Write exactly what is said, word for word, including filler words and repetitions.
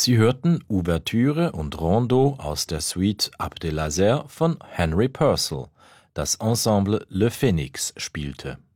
Sie hörten Ouvertüre und Rondo aus der Suite Abdelhazer von Henry Purcell. Das Ensemble Le Phénix spielte